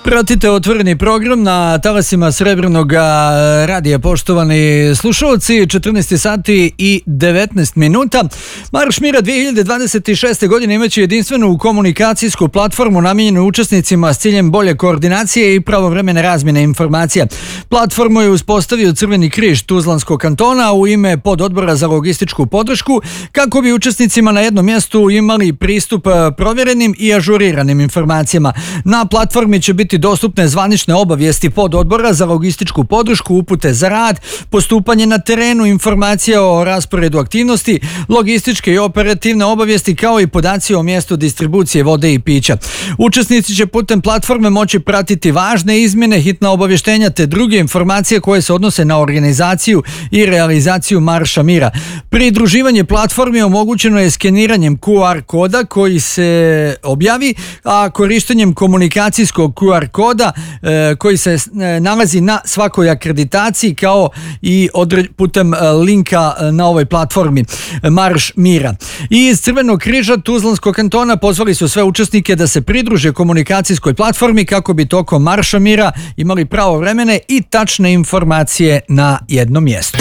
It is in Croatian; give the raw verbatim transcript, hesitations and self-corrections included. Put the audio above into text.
Pratite otvoreni program na talasima Srebrnog radija, poštovani slušalci. četrnaest sati i devetnaest minuta. Marš mira dvije hiljade dvadeset šeste. godine imaće jedinstvenu komunikacijsku platformu namijenjenu učesnicima s ciljem bolje koordinacije i pravovremene razmjene informacija. Platformu je uspostavio Crveni križ Tuzlanskog kantona u ime pododbora za logističku podršku, kako bi učesnicima na jednom mjestu imali pristup provjerenim i ažuriranim informacijama. Na platformi će biti dostupne zvanične obavijesti pododbora za logističku podršku, upute za rad, postupanje na terenu, informacije o rasporedu aktivnosti, logističke i operativne obavijesti, kao i podaci o mjestu distribucije vode i pića. Učesnici će putem platforme moći pratiti važne izmjene, hitna obavještenja te druge informacije koje se odnose na organizaciju i realizaciju Marša mira. Pridruživanje platformi omogućeno je skeniranjem Q R koda koji se objavi, a korištenjem komunikacijskog Q R koda e, koji se e, nalazi na svakoj akreditaciji, kao i odre, putem e, linka e, na ovoj platformi e, Marš mira. I iz Crvenog križa Tuzlanskog kantona pozvali su sve učesnike da se pridruže komunikacijskoj platformi kako bi tokom Marša mira imali pravovremene i tačne informacije na jednom mjestu.